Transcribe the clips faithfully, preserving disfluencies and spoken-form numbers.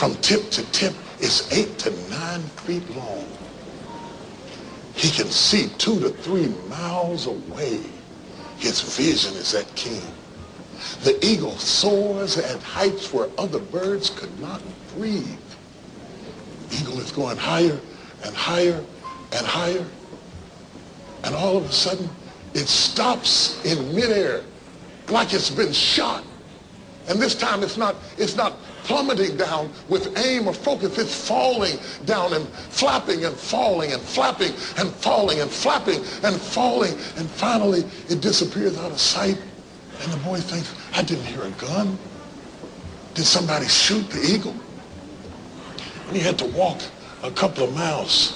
from tip to tip is eight to nine feet long. He can see two to three miles away. His vision is that keen. The eagle soars at heights where other birds could not breathe. The eagle is going higher and higher and higher. And all of a sudden, it stops in midair like it's been shot. And this time it's not, it's not plummeting down with aim or focus. It's falling down and flapping and falling and flapping and falling and flapping and falling. And finally, it disappears out of sight. And the boy thinks, I didn't hear a gun. Did somebody shoot the eagle? And he had to walk a couple of miles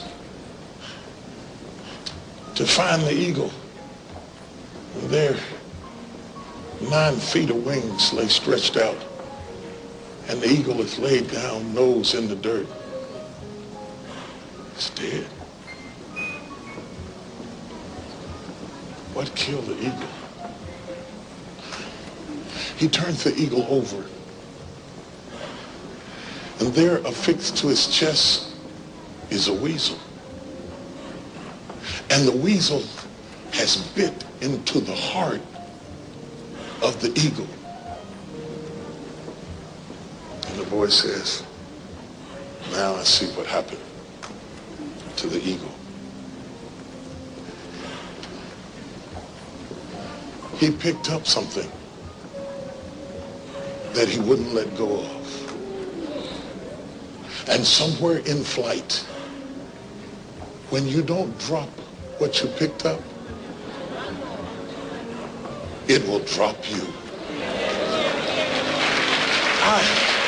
to find the eagle. And there, nine feet of wings lay stretched out. And the eagle is laid down, nose in the dirt. It's dead. What killed the eagle? He turns the eagle over. And there, affixed to his chest, is a weasel. And the weasel has bit into the heart of the eagle. And the boy says, now I see what happened to the eagle. He picked up something that he wouldn't let go of. And somewhere in flight, when you don't drop what you picked up, it will drop you. I,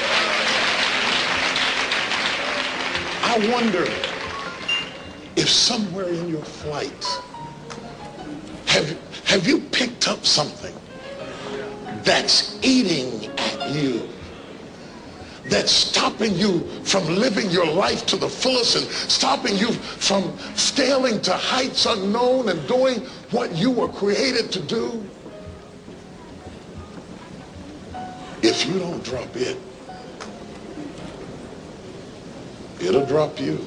I wonder if somewhere in your flight, have, have you picked up something that's eating at you, that's stopping you from living your life to the fullest and stopping you from scaling to heights unknown and doing what you were created to do? If you don't drop it, it'll drop you.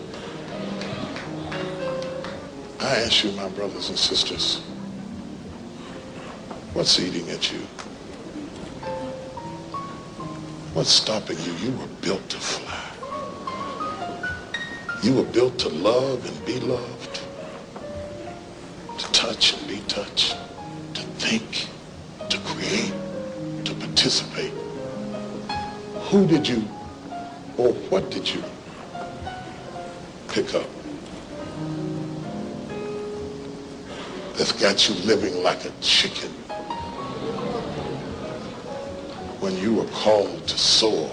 I ask you, my brothers and sisters, what's eating at you? What's stopping you? You were built to fly. You were built to love and be loved, to touch and be touched, to think, to create, to participate. Who did you, or what did you pick up that's got you living like a chicken when you were called to soar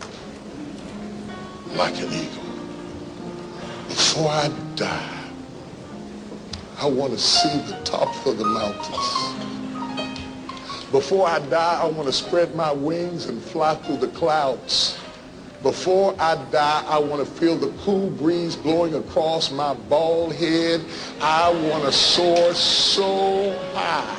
like an eagle? Before I die, I want to see the tops of the mountains. Before I die, I want to spread my wings and fly through the clouds. Before I die, I want to feel the cool breeze blowing across my bald head. I want to soar so high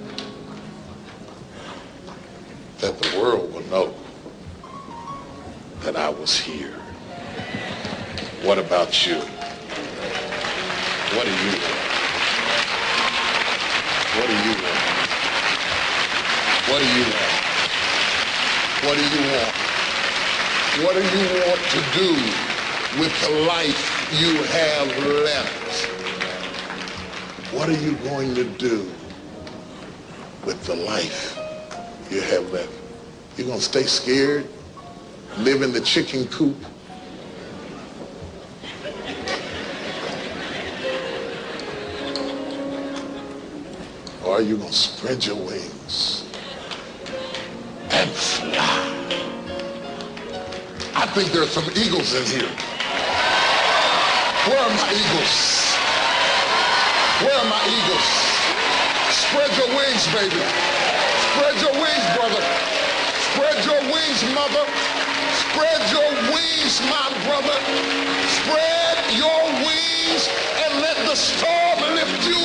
that the world will know that I was here. What about you? What do you want? What do you want? What do you want? What do you want? What do you want to do with the life you have left? What are you going to do with the life you have left? You're going to stay scared, live in the chicken coop, or are you going to spread your wings and fly? I think there's some eagles in here. Where are my eagles? Where are my eagles? Spread your wings, baby. Spread your wings, brother. Spread your wings, mother. Spread your wings, my brother. Spread your wings and let the storm lift you